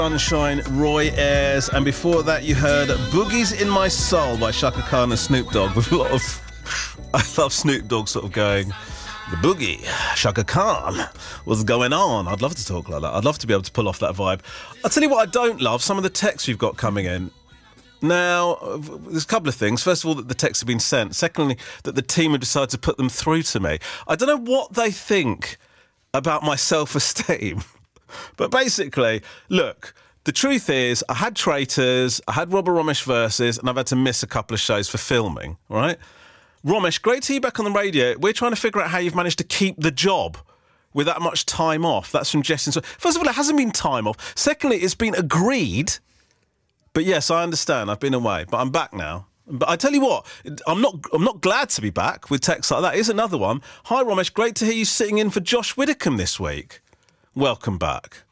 Sunshine, Roy Ayers, and before that you heard Boogies in My Soul by Chaka Khan and Snoop Dogg with a lot of... I love Snoop Dogg sort of going, the boogie, Chaka Khan, what's going on? I'd love to talk like that. I'd love to be able to pull off that vibe. I'll tell you what I don't love, some of the texts we've got coming in. Now, there's a couple of things. First of all, that the texts have been sent. Secondly, that the team have decided to put them through to me. I don't know what they think about my self-esteem. But basically, look, the truth is I had Traitors, I had Robert Romesh Versus, and I've had to miss a couple of shows for filming, right? Romesh, great to hear you back on the radio. We're trying to figure out how you've managed to keep the job with that much time off. That's from Jess. First of all, it hasn't been time off. Secondly, it's been agreed. But yes, I understand. I've been away, but I'm back now. But I tell you what, I'm not glad to be back with texts like that. Here's another one. Hi, Romesh. Great to hear you sitting in for Josh Widdicombe this week. Welcome back.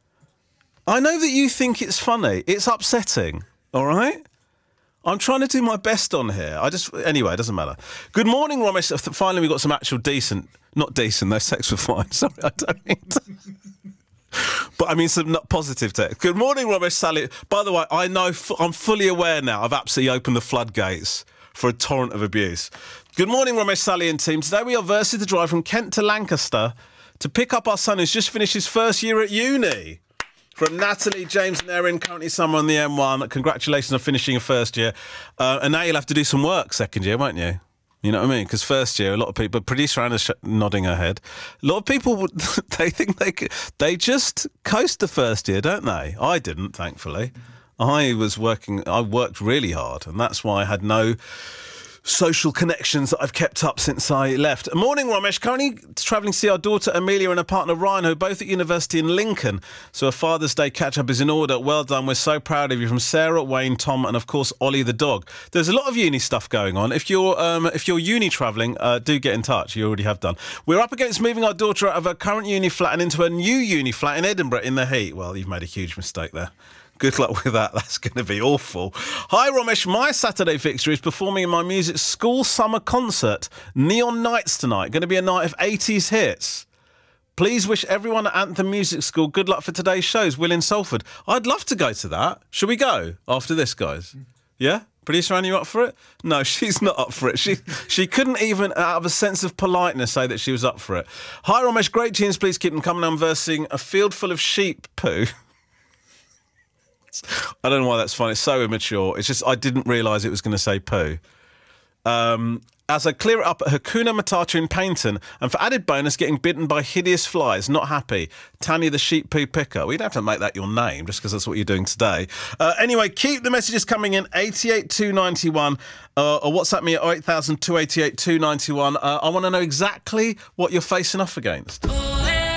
I know that you think it's funny. It's upsetting, all right? I'm trying to do my best on here. Anyway, it doesn't matter. Good morning, Romesh. Finally, we got some actual not decent, those texts were fine. Sorry, I don't mean to. But I mean some not positive text. Good morning, Romesh, Sally. By the way, I know I'm fully aware now I've absolutely opened the floodgates for a torrent of abuse. Good morning, Romesh, Sally and team. Today we are versing the drive from Kent to Lancaster to pick up our son who's just finished his first year at uni. From Natalie, James and Erin, currently somewhere on the M1. Congratulations on finishing your first year. And now you'll have to do some work second year, won't you? You know what I mean? Because first year, a lot of people... Producer Anna's nodding her head. A lot of people, they think they just coast the first year, don't they? I didn't, thankfully. I worked really hard, and that's why I had no social connections that I've kept up since I left. Morning, Romesh. Currently travelling to see our daughter Amelia and her partner Ryan, who are both at university in Lincoln. So a Father's Day catch-up is in order. Well done. We're so proud of you. From Sarah, Wayne, Tom, and of course Ollie the dog. There's a lot of uni stuff going on. If you're uni travelling, do get in touch. You already have done. We're up against moving our daughter out of her current uni flat and into a new uni flat in Edinburgh in the heat. Well, you've made a huge mistake there. Good luck with that. That's going to be awful. Hi, Romesh. My Saturday fixture is performing in my music school summer concert, Neon Nights, tonight. Going to be a night of 80s hits. Please wish everyone at Anthem Music School good luck for today's shows. Will in Salford. I'd love to go to that. Shall we go after this, guys? Yeah? Producer Anne, you up for it? No, she's not up for it. She couldn't even, out of a sense of politeness, say that she was up for it. Hi, Romesh. Great tunes. Please keep them coming. I'm versing A Field Full of Sheep Poo. I don't know why that's funny. It's so immature. It's just I didn't realise it was going to say poo. As I clear it up at Hakuna Matata in Paynton, and for added bonus, getting bitten by hideous flies. Not happy. Tanya the sheep poo picker. Well, you don't have to make that your name just because that's what you're doing today. Anyway, keep the messages coming in. 88291 or WhatsApp me at 8000 288 291. I want to know exactly what you're facing off against.